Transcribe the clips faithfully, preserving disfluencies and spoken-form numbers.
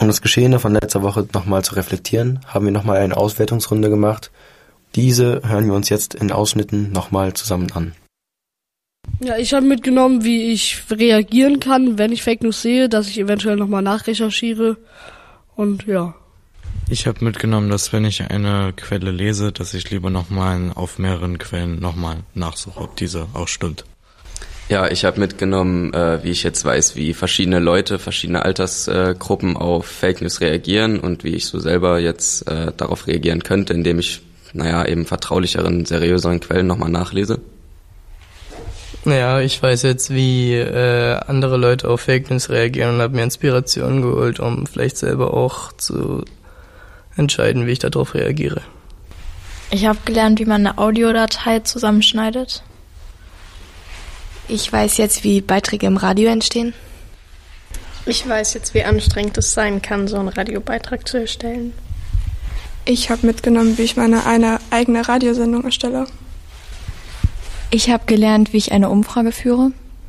Um das Geschehene von letzter Woche nochmal zu reflektieren, haben wir nochmal eine Auswertungsrunde gemacht. Diese hören wir uns jetzt in Ausschnitten nochmal zusammen an. Ja, ich habe mitgenommen, wie ich reagieren kann, wenn ich Fake News sehe, dass ich eventuell nochmal nachrecherchiere und ja. Ich habe mitgenommen, dass wenn ich eine Quelle lese, dass ich lieber nochmal auf mehreren Quellen nochmal nachsuche, ob diese auch stimmt. Ja, ich habe mitgenommen, äh, wie ich jetzt weiß, wie verschiedene Leute, verschiedene Altersgruppen äh, auf Fake News reagieren und wie ich so selber jetzt äh, darauf reagieren könnte, indem ich, naja, eben vertraulicheren, seriöseren Quellen nochmal nachlese. Naja, ich weiß jetzt, wie äh, andere Leute auf Fake News reagieren und habe mir Inspirationen geholt, um vielleicht selber auch zu entscheiden, wie ich darauf reagiere. Ich habe gelernt, wie man eine Audiodatei zusammenschneidet. Ich weiß jetzt, wie Beiträge im Radio entstehen. Ich weiß jetzt, wie anstrengend es sein kann, so einen Radiobeitrag zu erstellen. Ich habe mitgenommen, wie ich meine eine eigene Radiosendung erstelle. Ich habe gelernt, wie ich eine Umfrage führe.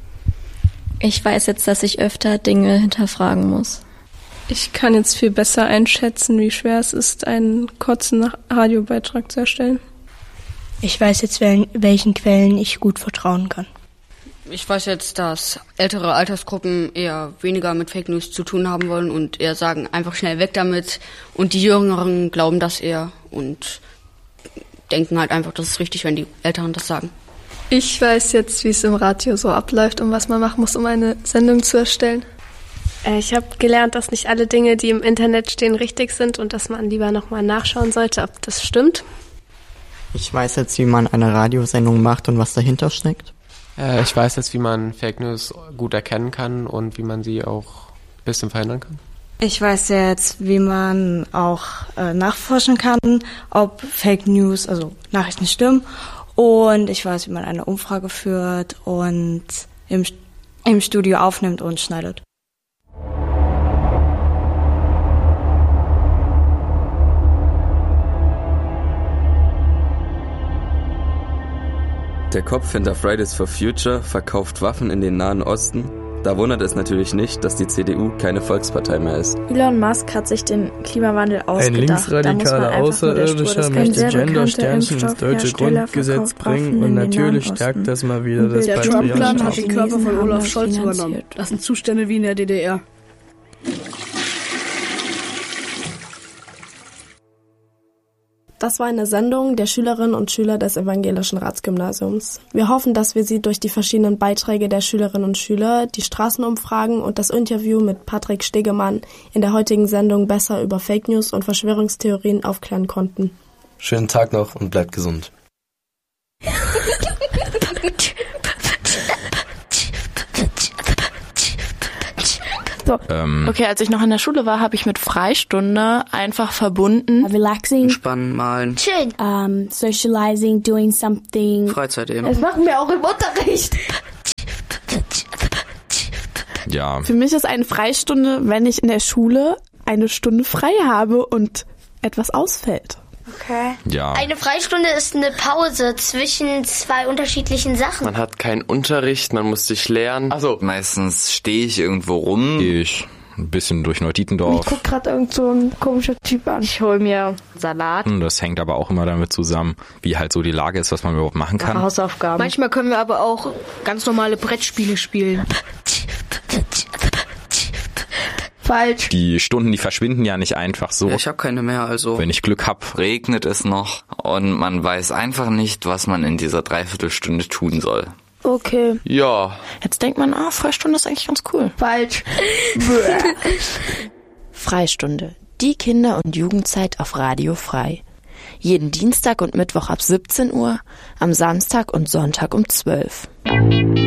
Ich weiß jetzt, dass ich öfter Dinge hinterfragen muss. Ich kann jetzt viel besser einschätzen, wie schwer es ist, einen kurzen Radiobeitrag zu erstellen. Ich weiß jetzt, welchen Quellen ich gut vertrauen kann. Ich weiß jetzt, dass ältere Altersgruppen eher weniger mit Fake News zu tun haben wollen und eher sagen, einfach schnell weg damit. Und die Jüngeren glauben das eher und denken halt einfach, das ist richtig, wenn die Älteren das sagen. Ich weiß jetzt, wie es im Radio so abläuft und was man machen muss, um eine Sendung zu erstellen. Ich habe gelernt, dass nicht alle Dinge, die im Internet stehen, richtig sind und dass man lieber nochmal nachschauen sollte, ob das stimmt. Ich weiß jetzt, wie man eine Radiosendung macht und was dahinter steckt. Äh, ich weiß jetzt, wie man Fake News gut erkennen kann und wie man sie auch ein bisschen verhindern kann. Ich weiß jetzt, wie man auch äh, nachforschen kann, ob Fake News, also Nachrichten stimmen. Und ich weiß, wie man eine Umfrage führt und im, im Studio aufnimmt und schneidet. Der Kopf hinter Fridays for Future verkauft Waffen in den Nahen Osten. Da wundert es natürlich nicht, dass die C D U keine Volkspartei mehr ist. Elon Musk hat sich den Klimawandel ausgedacht. Ein linksradikaler Außerirdischer möchte Gender-Sternchen ins deutsche Grundgesetz bringen und natürlich stärkt das mal wieder das Der Patriarchat. Trump-Plan hat den Körper von Olaf Scholz übernommen. Das sind Zustände wie in der D D R. Das war eine Sendung der Schülerinnen und Schüler des Evangelischen Ratsgymnasiums. Wir hoffen, dass wir Sie durch die verschiedenen Beiträge der Schülerinnen und Schüler, die Straßenumfragen und das Interview mit Patrick Stegemann in der heutigen Sendung besser über Fake News und Verschwörungstheorien aufklären konnten. Schönen Tag noch und bleibt gesund. So. Ähm. Okay, als ich noch in der Schule war, habe ich mit Freistunde einfach verbunden. Relaxing. Entspannen, malen. Chillen. Um, socializing, doing something. Freizeit eben. Das machen wir auch im Unterricht. Ja. Für mich ist eine Freistunde, wenn ich in der Schule eine Stunde frei habe und etwas ausfällt. Okay. Ja. Eine Freistunde ist eine Pause zwischen zwei unterschiedlichen Sachen. Man hat keinen Unterricht, man muss sich lernen. Also meistens stehe ich irgendwo rum. Gehe ich ein bisschen durch Neudietendorf. Ich guck gerade irgend so ein komischer Typ an. Ich hole mir Salat. Das hängt aber auch immer damit zusammen, wie halt so die Lage ist, was man überhaupt machen kann. Hausaufgaben. Manchmal können wir aber auch ganz normale Brettspiele spielen. Falsch. Die Stunden, die verschwinden ja nicht einfach so. Ja, ich habe keine mehr, also. Wenn ich Glück hab, regnet es noch und man weiß einfach nicht, was man in dieser Dreiviertelstunde tun soll. Okay. Ja. Jetzt denkt man, ah, Freistunde ist eigentlich ganz cool. Falsch. Freistunde. Die Kinder- und Jugendzeit auf Radio Frei. Jeden Dienstag und Mittwoch ab siebzehn Uhr, am Samstag und Sonntag um zwölf.